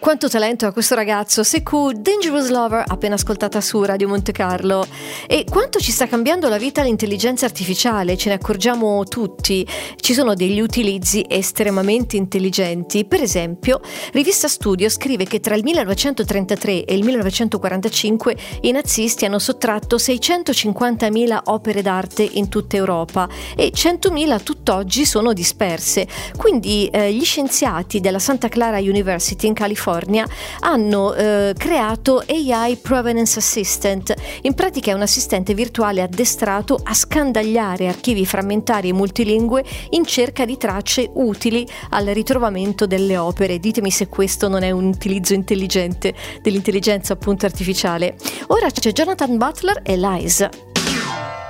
Quanto talento ha questo ragazzo, Sekou, Dangerous Lover, appena ascoltata su Radio Monte Carlo. E quanto ci sta cambiando la vita l'intelligenza artificiale, ce ne accorgiamo tutti. Ci sono degli utilizzi estremamente intelligenti. Per esempio, Rivista Studio scrive che tra il 1933 e il 1945 i nazisti hanno sottratto 650.000 opere d'arte in tutta Europa e 100.000 tutt'oggi sono disperse. Quindi gli scienziati della Santa Clara University in California hanno creato AI Provenance Assistant. In pratica è un assistente virtuale addestrato a scandagliare archivi frammentari e multilingue in cerca di tracce utili al ritrovamento delle opere. Ditemi se questo non è un utilizzo intelligente dell'intelligenza appunto artificiale. Ora c'è Jonathan Butler e Lies.